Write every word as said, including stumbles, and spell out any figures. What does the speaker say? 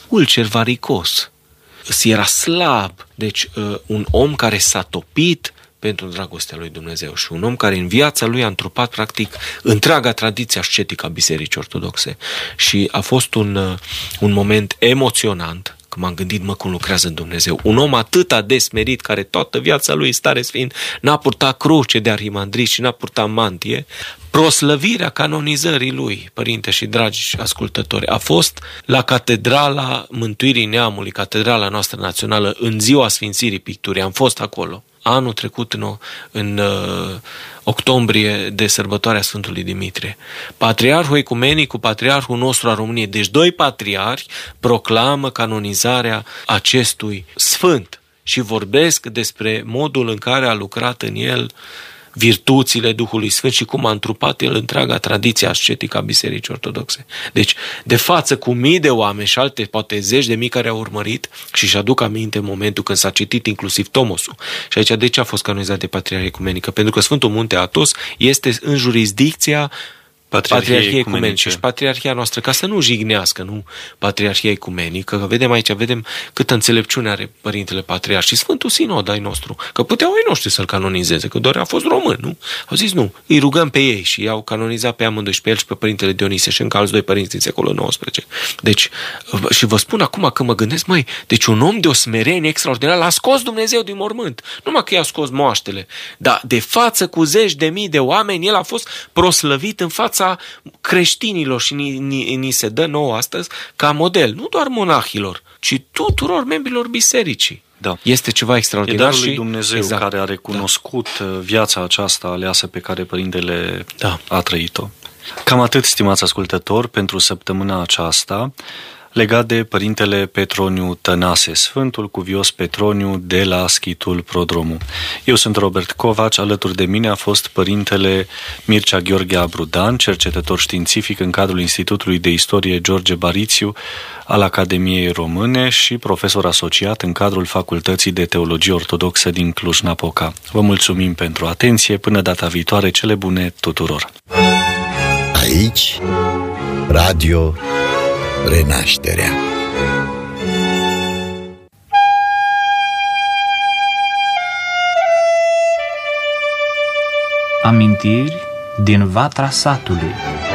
ulcer varicos. Era slab, deci un om care s-a topit pentru dragostea lui Dumnezeu și un om care în viața lui a întrupat practic întreaga tradiție ascetică a Bisericii Ortodoxe. Și a fost un, un moment emoționant, că m-am gândit, mă, cum lucrează Dumnezeu. Un om atât de smerit, care toată viața lui stare sfânt, n-a purtat cruce de arhimandrit și n-a purtat mantie. Proslăvirea canonizării lui, părinte și dragi ascultători, a fost la Catedrala Mântuirii Neamului, catedrala noastră națională, în ziua Sfințirii Picturii. Am fost acolo anul trecut în, în uh, octombrie de sărbătoarea Sfântului Dimitrie. Patriarhul ecumenic cu patriarhul nostru al României, deci doi patriarhi, proclamă canonizarea acestui sfânt și vorbesc despre modul în care a lucrat în el virtuțile Duhului Sfânt și cum a întrupat el întreaga tradiție ascetică a Bisericii Ortodoxe. Deci, de față cu mii de oameni și alte, poate zeci de mii care au urmărit, și își aduc aminte momentul când s-a citit inclusiv Tomosul. Și aici de ce a fost canonizat de Patriarhia Ecumenică? Pentru că Sfântul Munte Athos este în jurisdicția Patriarhia Ecumenică și Patriarhia noastră, ca să nu jignească, nu Patriarhia Ecumenică, că vedem aici, vedem câtă înțelepciune are Părintele Patriarh și Sfântul Sinod ai nostru, că puteau ai noștri să-l canonizeze, că doar a fost român, nu? Au zis nu, îi rugăm pe ei și i-au canonizat pe amândoi, și pe el și pe Părintele Dionisie și încă alți doi părinți din secolul nouăsprezece. Deci, și vă spun acum că mă gândesc, măi, deci un om de o smerenie extraordinară l-a scos Dumnezeu din mormânt, numai că i-a scos moaștele, dar de față cu zeci de mii de oameni, el a fost proslăvit în fața creștinilor și ni, ni, ni se dă nouă astăzi ca model, nu doar monahilor, ci tuturor membrilor bisericii. Da. Este ceva extraordinar. E darul lui și Dumnezeu, exact, care a recunoscut da. viața aceasta aleasă pe care Părintele da. a trăit-o. Cam atât, stimați ascultători, pentru săptămâna aceasta, legat de Părintele Petroniu Tănase, Sfântul Cuvios Petroniu de la Schitul Prodromu. Eu sunt Robert Covaci, alături de mine a fost Părintele Mircea Gheorghe Abrudan, cercetător științific în cadrul Institutului de Istorie George Barițiu al Academiei Române și profesor asociat în cadrul Facultății de Teologie Ortodoxă din Cluj-Napoca. Vă mulțumim pentru atenție, până data viitoare, cele bune tuturor! Aici, Radio Renașterea. Amintiri din Vatra Satului.